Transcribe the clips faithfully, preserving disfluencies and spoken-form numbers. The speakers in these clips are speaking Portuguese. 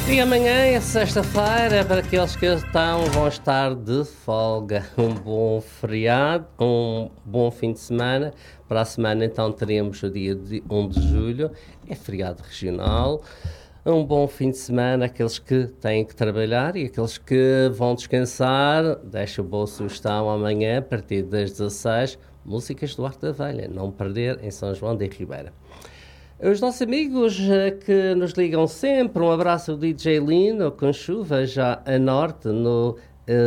E amanhã é sexta-feira, para aqueles que estão, vão estar de folga. Um bom feriado, um bom fim de semana. Para a semana, então, teremos o dia de um de julho, é feriado regional. Um bom fim de semana, aqueles que têm que trabalhar e aqueles que vão descansar. Deixa boa sugestão amanhã, a partir das dezasseis, músicas do Arco da Velha, não perder, em São João de Ribeira. Os nossos amigos que nos ligam sempre, um abraço ao D J Lino, com chuva já a norte, no,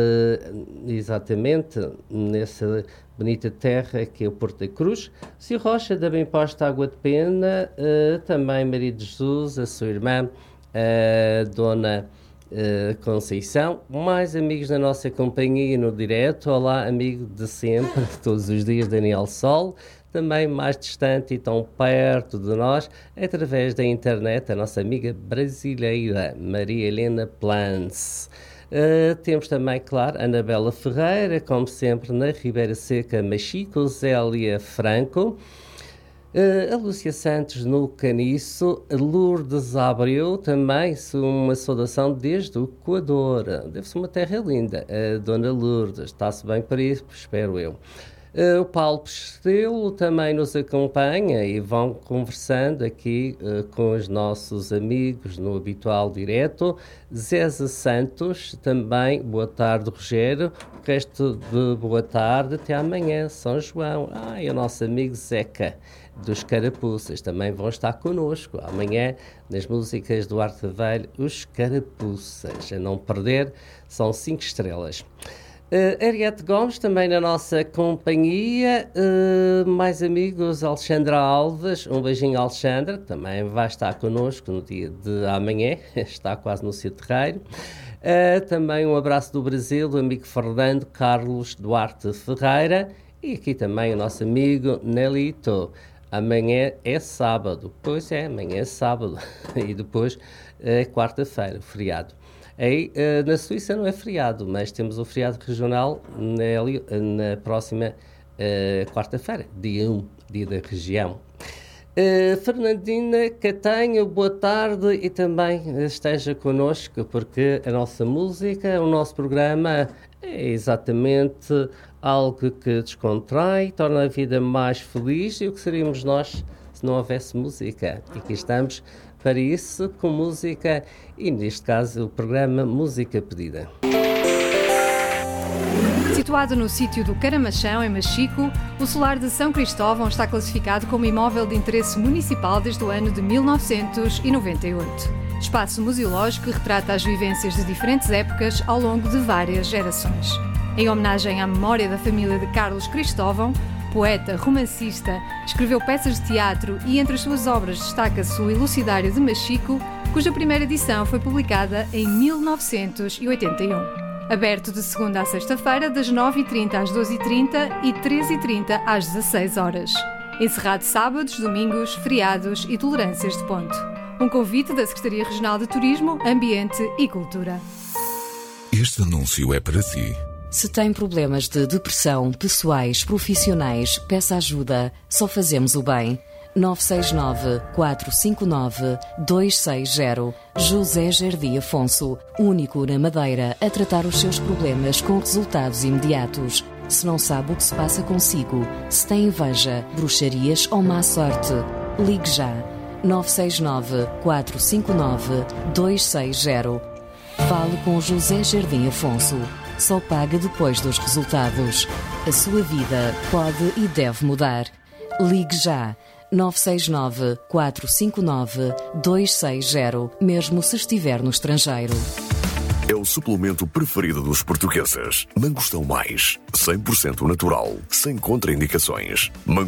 uh, exatamente nessa bonita terra que é o Porto da Cruz. O senhor Rocha da Bem Posta Água de Pena, uh, também Maria de Jesus, a sua irmã, a Dona uh, Conceição. Mais amigos da nossa companhia no direto. Olá, amigo de sempre, todos os dias, Daniel Sol. Também mais distante e tão perto de nós, através da internet, a nossa amiga brasileira, Maria Helena Plans. Uh, temos também, claro, Anabela Ferreira, como sempre, na Ribeira Seca, Machico, Zélia Franco, uh, a Lúcia Santos no Caniço, Lourdes Abreu, também uma saudação desde o Equador. Deve ser uma terra linda, a Dona Lourdes, está-se bem para isso, espero eu. Uh, o Paulo Pestelo também nos acompanha e vão conversando aqui uh, com os nossos amigos no habitual direto. Zéza Santos também, boa tarde, Rogério. O resto de boa tarde, até amanhã, São João. Ah, e o nosso amigo Zeca dos Carapuças também vão estar connosco amanhã nas músicas do Arco da Velha, os Carapuças. A não perder, são cinco estrelas. Uh, Ariete Gomes também na nossa companhia, uh, mais amigos, Alexandra Alves, um beijinho Alexandra, que também vai estar connosco no dia de amanhã, está quase no seu terreiro. Uh, também um abraço do Brasil, do amigo Fernando Carlos Duarte Ferreira, e aqui também o nosso amigo Nelito. Amanhã é sábado, pois é, amanhã é sábado, e depois é quarta-feira, feriado. Aí, uh, na Suíça não é feriado, mas temos o feriado regional na, na próxima uh, quarta-feira, dia um, dia da região. Uh, Fernandina Catanho, boa tarde e também esteja connosco, porque a nossa música, o nosso programa é exatamente algo que descontrai, torna a vida mais feliz, e o que seríamos nós se não houvesse música? E aqui estamos para isso, com música, e neste caso o programa Música Pedida. Situado no sítio do Caramachão, em Machico, o Solar de São Cristóvão está classificado como imóvel de interesse municipal desde o ano de mil novecentos e noventa e oito. Espaço museológico que retrata as vivências de diferentes épocas ao longo de várias gerações. Em homenagem à memória da família de Carlos Cristóvão, poeta, romancista, escreveu peças de teatro e entre as suas obras destaca-se o Elucidário de Machico, cuja primeira edição foi publicada em mil novecentos e oitenta e um. Aberto de segunda a sexta-feira, das nove e trinta às doze e trinta e treze e trinta às dezasseis horas. Encerrado sábados, domingos, feriados e tolerâncias de ponto. Um convite da Secretaria Regional de Turismo, Ambiente e Cultura. Este anúncio é para si. Se tem problemas de depressão, pessoais, profissionais, peça ajuda. Só fazemos o bem. nove seis nove, quatro cinco nove, dois seis zero. José Jardim Afonso, único na Madeira a tratar os seus problemas com resultados imediatos. Se não sabe o que se passa consigo, se tem inveja, bruxarias ou má sorte, ligue já. nove seis nove, quatro cinco nove, dois seis zero. Fale com José Jardim Afonso. Só paga depois dos resultados. A sua vida pode e deve mudar. Ligue já. nove seis nove, quatro cinco nove, dois seis zero, mesmo se estiver no estrangeiro. É o suplemento preferido dos portugueses. Mangostão Mais. cem por cento natural. Sem contraindicações.